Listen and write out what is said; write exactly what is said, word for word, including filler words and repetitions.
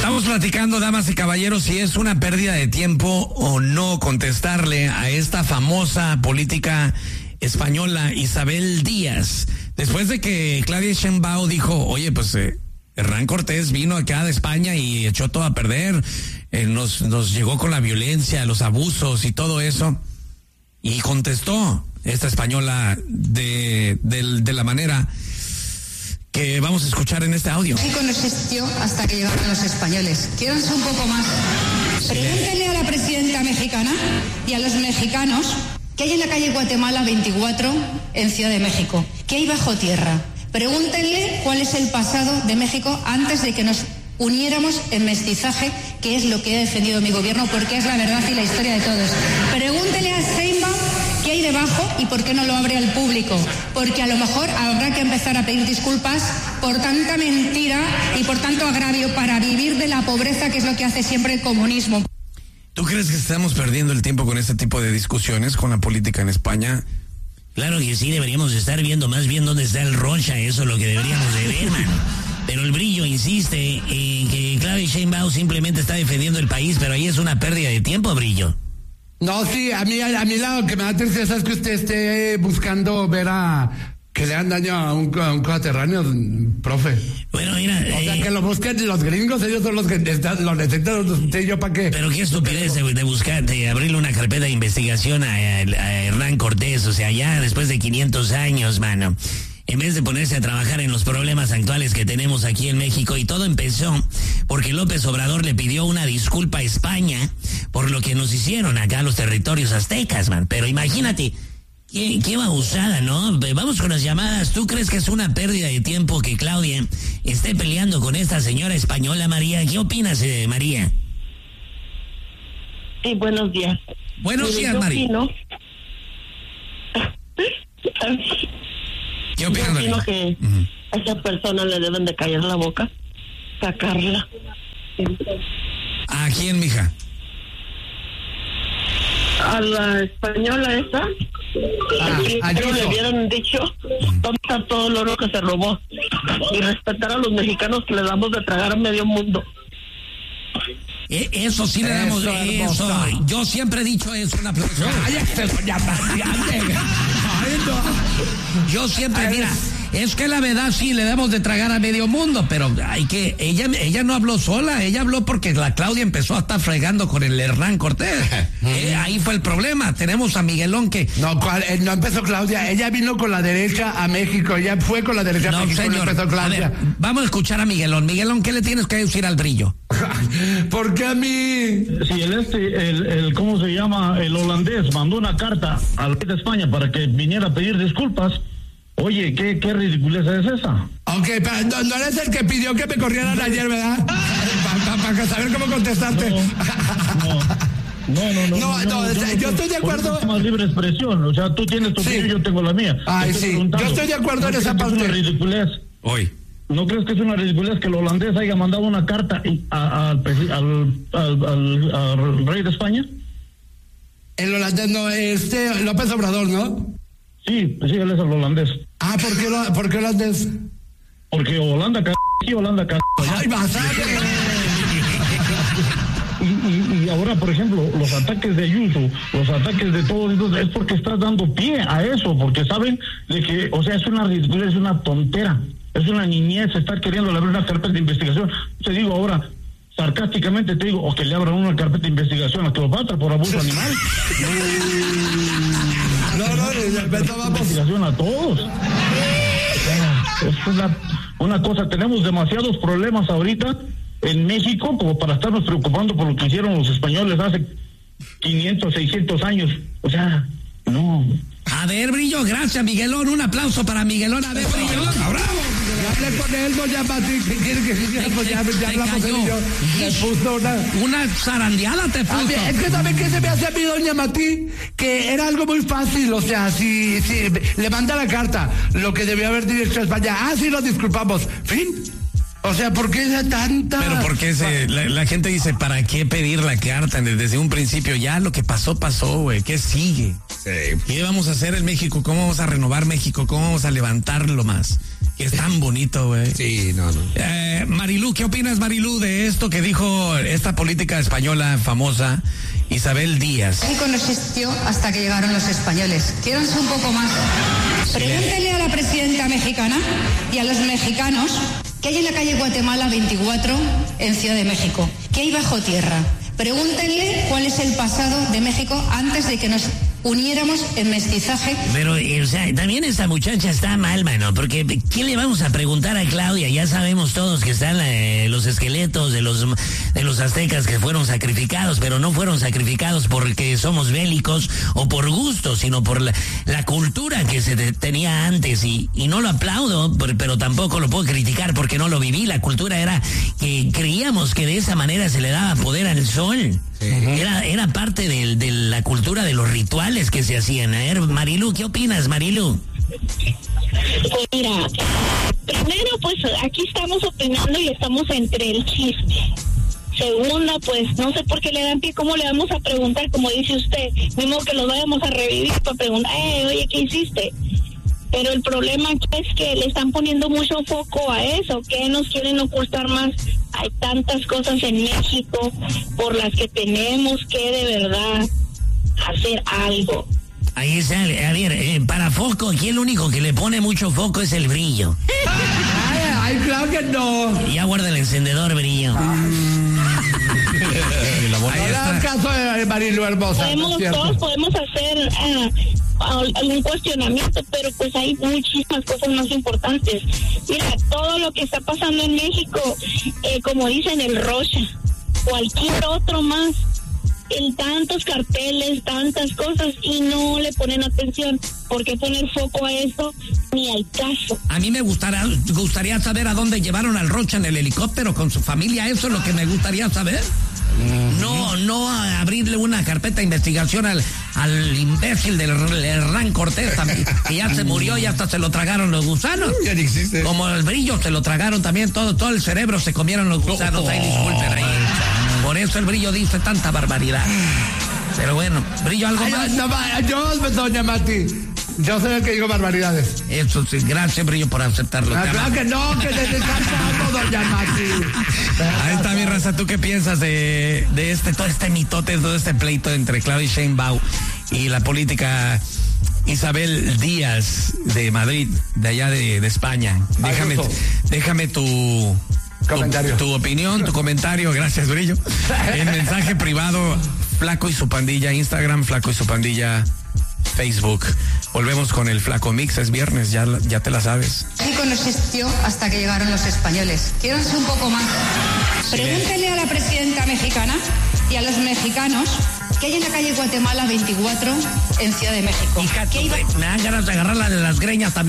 Estamos platicando, damas y caballeros, si es una pérdida de tiempo o no contestarle a esta famosa política española Isabel Díaz. Después de que Claudia Sheinbaum dijo, oye, pues eh, Hernán Cortés vino acá de España y echó todo a perder, eh, nos, nos llegó con la violencia, los abusos y todo eso. Y contestó esta española de, de, de la manera que vamos a escuchar en este audio. México no existió hasta que llegaron los españoles. Quiéranse un poco más. Pregúntenle a la presidenta mexicana y a los mexicanos qué hay en la calle Guatemala veinticuatro en Ciudad de México. ¿Qué hay bajo tierra? Pregúntenle cuál es el pasado de México antes de que nos uniéramos en mestizaje, que es lo que ha defendido mi gobierno, porque es la verdad y la historia de todos. Pregúntenle a Sheinbaum qué hay debajo y por qué no lo abre al público, porque a lo mejor habrá que empezar a pedir disculpas por tanta mentira y por tanto agravio para vivir de la pobreza, que es lo que hace siempre el comunismo. ¿Tú crees que estamos perdiendo el tiempo con este tipo de discusiones con la política en España? Claro que sí, deberíamos estar viendo más bien dónde está el Rocha, eso es lo que deberíamos de ver, man. Pero el Brillo insiste en que Claudia Sheinbaum simplemente está defendiendo el país, pero ahí es una pérdida de tiempo, Brillo. No, sí, a mí, a mí lo que me da tristeza es que usted esté buscando ver a... que le han daño a un, a un coterráneo, profe. Bueno, mira... O sea, eh, que lo busquen los gringos, ellos son los que están, lo necesitan, usted y yo, ¿para qué? Pero qué estupidez de, de buscar, de abrirle una carpeta de investigación a, a, a Hernán Cortés, o sea, ya después de quinientos años, mano. En vez de ponerse a trabajar en los problemas actuales que tenemos aquí en México, y todo empezó porque López Obrador le pidió una disculpa a España por lo que nos hicieron acá a los territorios aztecas, man. Pero imagínate, qué, qué babosada, ¿no? Vamos con las llamadas. ¿Tú crees que es una pérdida de tiempo que Claudia esté peleando con esta señora española, María? ¿Qué opinas, eh, María? Sí, buenos días. Buenos Mire, días, yo María. opino- ¿Qué Yo opinas, opino María? que Uh-huh. a esa persona le deben de callar la boca, sacarla. ¿A quién, mija? A la española esa, Ah, aquí a creo le Ayuso. hubieran dicho dónde está todo el oro que se robó y respetar a los mexicanos que le damos de tragar a medio mundo. Eh, eso sí le damos, Eso, eso. hermosa. Yo siempre he dicho eso, una aplauso. ¡Cállate, doña María! ¡Ay, no! Yo siempre, mira, es que la verdad sí le damos de tragar a medio mundo, pero hay que, ella, ella no habló sola, ella habló porque la Claudia empezó a estar fregando con el Hernán Cortés. Eh, ahí fue el problema. Tenemos a Miguelón que... No, ¿cuál? Eh, no empezó Claudia, ella vino con la derecha a México, ella fue con la derecha a No, México, no señor, empezó a Claudia. ver, vamos a escuchar a Miguelón. Miguelón, ¿qué le tienes que decir al Brillo? ¿Por qué a mí? Si el este, el, el, ¿cómo se llama? El holandés mandó una carta al rey de España para que viniera a pedir disculpas. Oye, ¿qué, qué ridiculeza es esa? Ok, pero no, no eres el que pidió que me corrieran ayer, ¿verdad? Para pa, pa saber cómo contestarte. No, no, no, no. No, no, yo estoy de acuerdo. Es más libre expresión, o sea, tú tienes tu Sí. opinión, yo tengo la mía. Ay, Te sí, preguntando, yo estoy de acuerdo en ¿no esa crees que parte. Es una ridiculez. Hoy. ¿No crees que es una ridiculez que el holandés haya mandado una carta y- a- a- al, presi- al, al, al- al rey de España? El holandés no, este, López Obrador, ¿no? Sí, sí, él es el holandés. Ah, ¿por qué, lo, ¿por qué holandés? Porque Holanda c***, sí, Holanda c***. ¡Ay, masacre! Y, y, y ahora, por ejemplo, los ataques de Ayuso, los ataques de todos estos, es porque estás dando pie a eso, porque saben de que, o sea, es una ridícula, es una tontera, es una niñez estar queriendo abrir una carpeta de investigación. Te digo ahora, sarcásticamente te digo, o que le abran una carpeta de investigación a Cleopatra por abuso animal. No, no, no, vamos. Investigación a todos. Es una, una cosa, tenemos demasiados problemas ahorita en México como para estarnos preocupando por lo que hicieron los españoles hace quinientos, seiscientos años. O sea, no. A ver, Brillo, gracias, Miguelón. Un aplauso para Miguelón. A ver, Brillo. ¡Bravo! Ya hablé con él, doña Pati, ¿qué quiere que diga? Pues ya, ya hablamos él y yo. Me puso una... Una zarandeada te A puso. mí, es que ¿sabe qué se me hace a mí, doña Mati? Que era algo muy fácil, o sea, si, si le manda la carta, lo que debió haber dicho a España, ah, sí, nos disculpamos, fin. O sea, ¿por qué esa tanta...? Pero porque se, la, la gente dice, ¿para qué pedir la carta desde un principio? Ya lo que pasó, pasó, güey. ¿Qué sigue? Sí. ¿Qué vamos a hacer en México? ¿Cómo vamos a renovar México? ¿Cómo vamos a levantarlo más? Que es tan bonito, güey. Sí, no, no. Eh, Marilú, ¿qué opinas, Marilú, de esto que dijo esta política española famosa, Isabel Díaz? México no existió hasta que llegaron los españoles. Quiéranse un poco más. Pregúntenle a la presidenta mexicana y a los mexicanos qué hay en la calle Guatemala veinticuatro en Ciudad de México. ¿Qué hay bajo tierra? Pregúntenle cuál es el pasado de México antes de que nos uniéramos en mestizaje. Pero, eh, o sea, también esta muchacha está mal, mano, porque ¿qué le vamos a preguntar a Claudia? Ya sabemos todos que están eh, los esqueletos de los de los aztecas que fueron sacrificados, pero no fueron sacrificados porque somos bélicos o por gusto, sino por la, la cultura que se te, tenía antes, y, y no lo aplaudo, pero, pero tampoco lo puedo criticar porque no lo viví. La cultura era que creíamos que de esa manera se le daba poder al sol. Sí. Era, era parte de, de la cultura de los rituales que se hacían. A ver, Marilú, ¿qué opinas, Marilú? Pues mira, primero, pues aquí estamos opinando y estamos entre el chisme. Segunda, pues no sé por qué le dan pie, cómo le vamos a preguntar, como dice usted, mismo que los vayamos a revivir para preguntar, eh, oye, ¿qué hiciste? Pero el problema es que le están poniendo mucho foco a eso. ¿Qué nos quieren ocultar más? Hay tantas cosas en México por las que tenemos que de verdad hacer algo. Ahí sale, a ver, eh, para foco, aquí el único que le pone mucho foco es el brillo. Ay, ay, claro que no. Ya guarda el encendedor, brillo. Mm. Ahí está. Caso de Marilu hermosa. Podemos, todos podemos hacer uh, algún cuestionamiento, pero pues hay muchísimas cosas más importantes. Mira, todo lo que está pasando en México, eh, como dicen el Rocha, cualquier otro más, en tantos carteles, tantas cosas, y no le ponen atención. ¿Por qué poner foco a eso? Ni al caso. A mí me gustaría, gustaría saber a dónde llevaron al Rocha en el helicóptero con su familia. Eso es lo que me gustaría saber. No, no a abrirle una carpeta de investigación al, al imbécil del Hernán Cortés también, que ya se murió y hasta se lo tragaron los gusanos. Ya ni existe. Como el brillo se lo tragaron también, todo, todo el cerebro se comieron los gusanos. Ahí disculpen ahí. Por eso el brillo dice tanta barbaridad. Pero bueno, brillo algo más. Ay, no, yo, doña Mati, yo soy el que digo barbaridades. Eso sí, gracias, brillo, por aceptarlo. Ah, claro que no, que le descansamos, doña Mati. Ahí está, mi raza. ¿Tú qué piensas de, de este, todo este mitote, todo este pleito entre Claudia Sheinbaum y la política Isabel Díaz de Madrid, de allá de, de España? Déjame, déjame tu... Comentario. Tu, tu opinión, tu comentario, gracias, Brillo. En mensaje privado, Flaco y su pandilla, Instagram, Flaco y su pandilla, Facebook. Volvemos con el Flaco Mix, es viernes, ya, ya te la sabes. México no existió hasta que llegaron los españoles. Quiéranse un poco más. Pregúntenle a la presidenta mexicana y a los mexicanos qué hay en la calle Guatemala veinticuatro en Ciudad de México. Hija, me dan ganas de agarrarla de las greñas también.